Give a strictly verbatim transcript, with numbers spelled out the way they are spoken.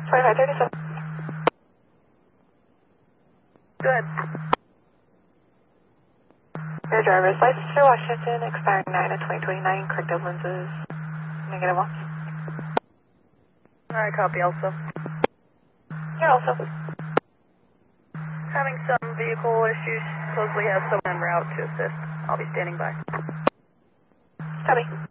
twenty-five thirty-seven. Good. Your driver's license for Washington, expiring nine of twenty twenty-nine, corrective lenses, negative one. Alright, copy also. You're also. Having some vehicle issues, supposedly have someone en route to assist. I'll be standing by. Copy.